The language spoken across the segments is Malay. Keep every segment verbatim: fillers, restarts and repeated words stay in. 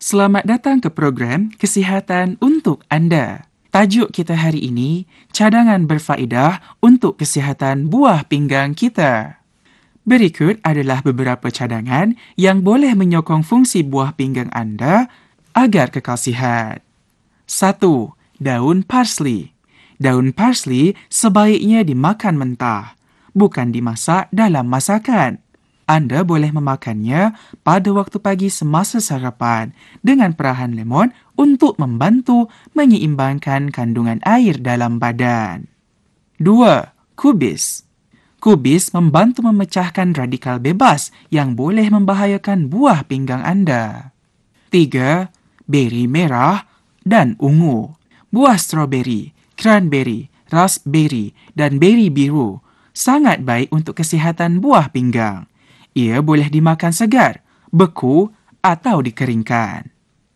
Selamat datang ke program Kesihatan untuk Anda. Tajuk kita hari ini, cadangan berfaedah untuk kesihatan buah pinggang kita. Berikut adalah beberapa cadangan yang boleh menyokong fungsi buah pinggang anda agar kekal sihat. Satu. Daun parsley. Daun parsley sebaiknya dimakan mentah, bukan dimasak dalam masakan. Anda boleh memakannya pada waktu pagi semasa sarapan dengan perahan lemon untuk membantu menyeimbangkan kandungan air dalam badan. Dua. Kubis. Kubis membantu memecahkan radikal bebas yang boleh membahayakan buah pinggang anda. Tiga. Beri merah dan ungu. Buah stroberi, cranberry, raspberry dan beri biru sangat baik untuk kesihatan buah pinggang. Ia boleh dimakan segar, beku atau dikeringkan.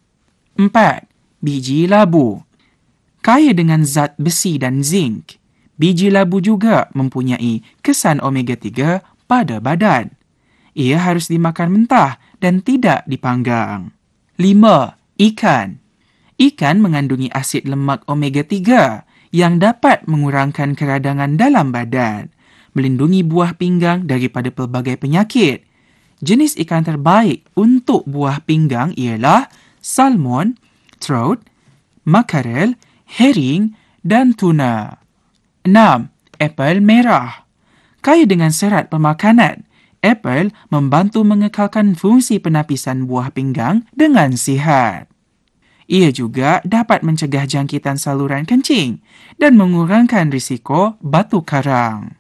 Empat. Biji labu. Kaya dengan zat besi dan zinc, biji labu juga mempunyai kesan omega tiga pada badan. Ia harus dimakan mentah dan tidak dipanggang. Lima. Ikan. Ikan mengandungi asid lemak omega tiga yang dapat mengurangkan keradangan dalam badan, melindungi buah pinggang daripada pelbagai penyakit. Jenis ikan terbaik untuk buah pinggang ialah salmon, trout, makarel, herring dan tuna. Enam. Apel merah. Kaya dengan serat pemakanan, apel membantu mengekalkan fungsi penapisan buah pinggang dengan sihat. Ia juga dapat mencegah jangkitan saluran kencing dan mengurangkan risiko batu karang.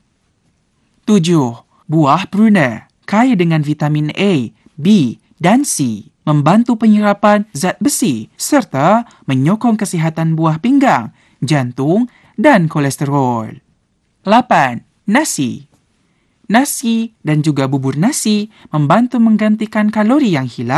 Tujuh. Buah prune. Kaya dengan vitamin A, B dan C. Membantu penyerapan zat besi serta menyokong kesihatan buah pinggang, jantung dan kolesterol. Lapan. Nasi. Nasi dan juga bubur nasi membantu menggantikan kalori yang hilang